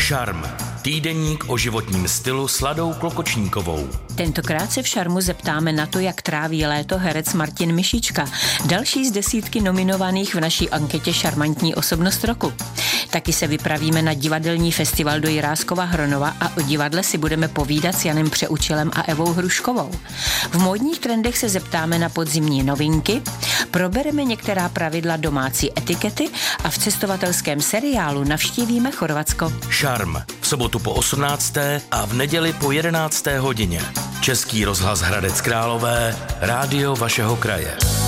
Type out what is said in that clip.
Šarm. Týdeník o životním stylu s Ladou Klokočníkovou. Tentokrát se v Šarmu zeptáme na to, jak tráví léto herec Martin Mišička, další z desítky nominovaných v naší anketě Šarmantní osobnost roku. Taky se vypravíme na divadelní festival do Jiráskova Hronova a o divadle si budeme povídat s Janem Přeučilem a Evou Hruškovou. V módních trendech se zeptáme na podzimní novinky, probereme některá pravidla domácí etikety a v cestovatelském seriálu navštívíme Chorvatsko. Šarm. V sobotu po 18. a v neděli po 11. hodině. Český rozhlas Hradec Králové, rádio vašeho kraje.